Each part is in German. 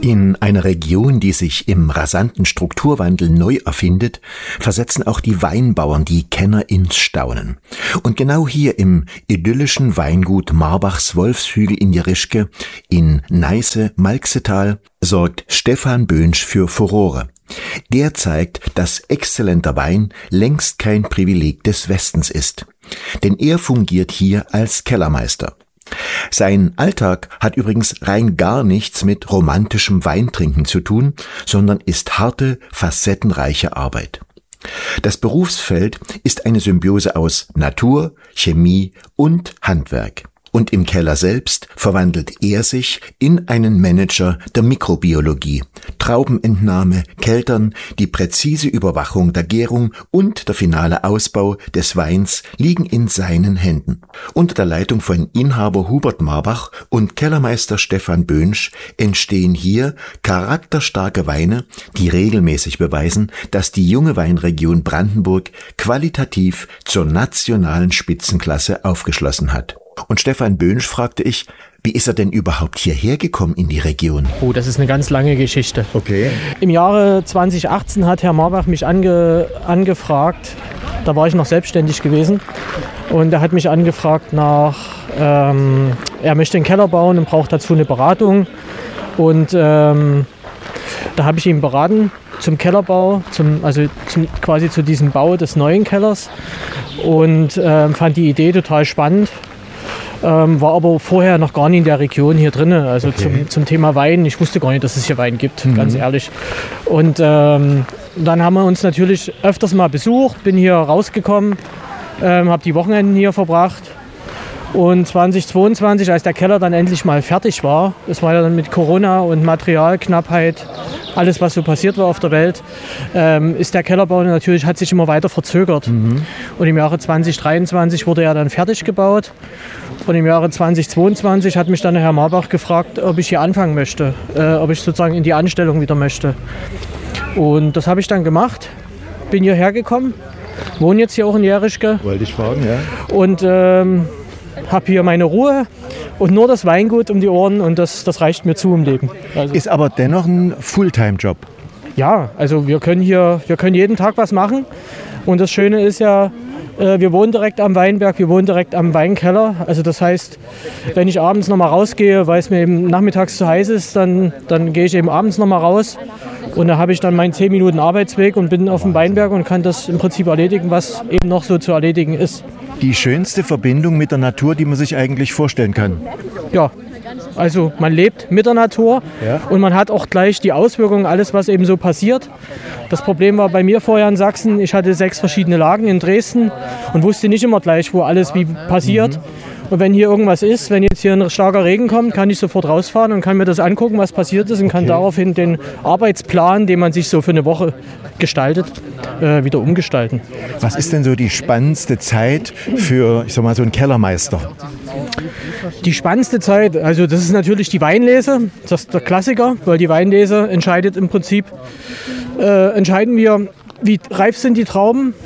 In einer Region, die sich im rasanten Strukturwandel neu erfindet, versetzen auch die Weinbauern die Kenner ins Staunen. Und genau hier im idyllischen Weingut Marbachs Wolfshügel in Jerischke, in Neiße-Malxetal, sorgt Stefan Böhnsch für Furore. Der zeigt, dass exzellenter Wein längst kein Privileg des Westens ist. Denn er fungiert hier als Kellermeister. Sein Alltag hat übrigens rein gar nichts mit romantischem Weintrinken zu tun, sondern ist harte, facettenreiche Arbeit. Das Berufsfeld ist eine Symbiose aus Natur, Chemie und Handwerk. Und im Keller selbst verwandelt er sich in einen Manager der Mikrobiologie. Traubenentnahme, Keltern, die präzise Überwachung der Gärung und der finale Ausbau des Weins liegen in seinen Händen. Unter der Leitung von Inhaber Hubert Marbach und Kellermeister Stefan Böhnsch entstehen hier charakterstarke Weine, die regelmäßig beweisen, dass die junge Weinregion Brandenburg qualitativ zur nationalen Spitzenklasse aufgeschlossen hat. Und Stefan Böhnsch fragte ich, wie ist er denn überhaupt hierher gekommen in die Region? Oh, das ist eine ganz lange Geschichte. Okay. Im Jahre 2018 hat Herr Marbach mich angefragt, da war ich noch selbstständig gewesen, und er hat mich angefragt er möchte einen Keller bauen und braucht dazu eine Beratung. Und da habe ich ihn beraten zum Kellerbau, quasi zu diesem Bau des neuen Kellers, und fand die Idee total spannend. War aber vorher noch gar nicht in der Region hier drin, also okay. Zum Thema Wein. Ich wusste gar nicht, dass es hier Wein gibt, ganz ehrlich. Und dann haben wir uns natürlich öfters mal besucht, bin hier rausgekommen, habe die Wochenenden hier verbracht. Und 2022, als der Keller dann endlich mal fertig war, das war ja dann mit Corona und Materialknappheit, alles was so passiert war auf der Welt, ist der Kellerbau natürlich, hat sich immer weiter verzögert. Und im Jahre 2023 wurde er dann fertig gebaut. Und im Jahre 2022 hat mich dann Herr Marbach gefragt, ob ich hier anfangen möchte, ob ich sozusagen in die Anstellung wieder möchte. Und das habe ich dann gemacht, bin hierher gekommen, wohne jetzt hier auch in Jerischke. Wollte ich fragen, ja. Und habe hier meine Ruhe und nur das Weingut um die Ohren, und das reicht mir zu im Leben. Also, ist aber dennoch ein Fulltime-Job. Ja, also wir können jeden Tag was machen, und das Schöne ist ja, wir wohnen direkt am Weinberg, wir wohnen direkt am Weinkeller. Also das heißt, wenn ich abends noch mal rausgehe, weil es mir eben nachmittags zu heiß ist, dann gehe ich eben abends noch mal raus, und da habe ich dann meinen 10 Minuten Arbeitsweg und bin auf dem Weinberg und kann das im Prinzip erledigen, was eben noch so zu erledigen ist. Die schönste Verbindung mit der Natur, die man sich eigentlich vorstellen kann. Ja, also man lebt mit der Natur, ja. Und man hat auch gleich die Auswirkungen, alles was eben so passiert. Das Problem war bei mir vorher in Sachsen, ich hatte 6 verschiedene Lagen in Dresden und wusste nicht immer gleich, wo alles wie passiert. Und wenn hier irgendwas ist, wenn jetzt hier ein starker Regen kommt, kann ich sofort rausfahren und kann mir das angucken, was passiert ist, und kann daraufhin den Arbeitsplan, den man sich so für eine Woche gestaltet, wieder umgestalten. Was ist denn so die spannendste Zeit für, ich sag mal, so einen Kellermeister? Die spannendste Zeit, also das ist natürlich die Weinlese, das ist der Klassiker, weil die Weinlese entscheidet im Prinzip, entscheiden wir, wie reif sind die Trauben,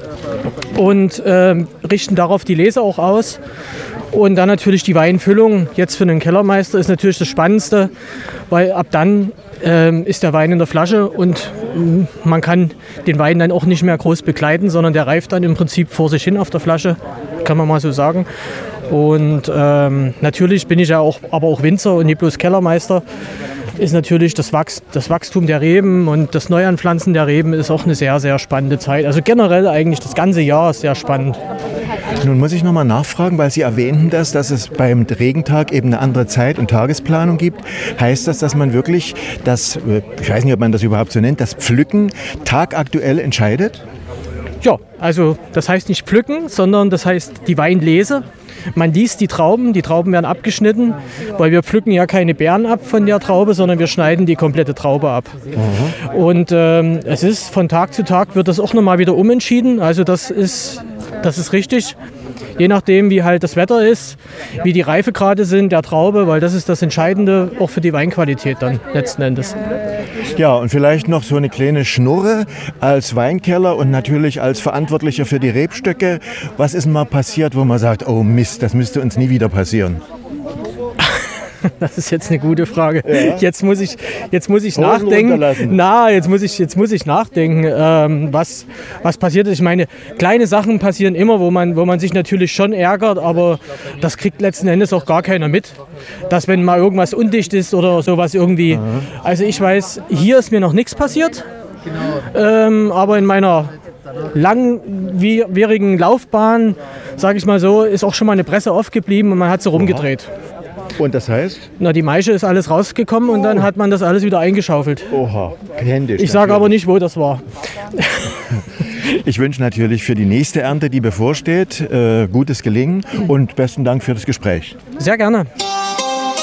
und richten darauf die Lese auch aus. Und dann natürlich die Weinfüllung, jetzt für einen Kellermeister, ist natürlich das Spannendste, weil ab dann ist der Wein in der Flasche, und man kann den Wein dann auch nicht mehr groß begleiten, sondern der reift dann im Prinzip vor sich hin auf der Flasche, kann man mal so sagen. Und natürlich bin ich ja aber auch Winzer und nicht bloß Kellermeister. Ist natürlich das Wachstum der Reben und das Neuanpflanzen der Reben ist auch eine sehr, sehr spannende Zeit. Also generell eigentlich das ganze Jahr ist sehr spannend. Nun muss ich nochmal nachfragen, weil Sie erwähnten dass es beim Regentag eben eine andere Zeit- und Tagesplanung gibt. Heißt das, dass man wirklich ich weiß nicht, ob man das überhaupt so nennt, das Pflücken tagaktuell entscheidet? Ja, also das heißt nicht pflücken, sondern das heißt die Weinlese. Man liest die Trauben werden abgeschnitten, weil wir pflücken ja keine Beeren ab von der Traube, sondern wir schneiden die komplette Traube ab. Und es ist von Tag zu Tag wird das auch nochmal wieder umentschieden, also das ist richtig. Je nachdem, wie halt das Wetter ist, wie die Reifegrade sind der Traube, weil das ist das Entscheidende auch für die Weinqualität dann letzten Endes. Ja, und vielleicht noch so eine kleine Schnurre als Weinkeller und natürlich als Verantwortlicher für die Rebstöcke. Was ist denn mal passiert, wo man sagt, oh Mist, das müsste uns nie wieder passieren? Das ist jetzt eine gute Frage. Ja. Jetzt muss ich Hosen nachdenken. runterlassen. Jetzt muss ich nachdenken, was passiert ist. Ich meine, kleine Sachen passieren immer, wo man sich natürlich schon ärgert, aber das kriegt letzten Endes auch gar keiner mit. Dass wenn mal irgendwas undicht ist oder sowas irgendwie. Also ich weiß, hier ist mir noch nichts passiert, aber in meiner langwierigen Laufbahn, sage ich mal so, ist auch schon mal eine Presse aufgeblieben und man hat sie rumgedreht. Und das heißt? Na, die Maische ist alles rausgekommen und dann hat man das alles wieder eingeschaufelt. Oha, händisch. Ich sage aber nicht, wo das war. Ich wünsche natürlich für die nächste Ernte, die bevorsteht, gutes Gelingen und besten Dank für das Gespräch. Sehr gerne.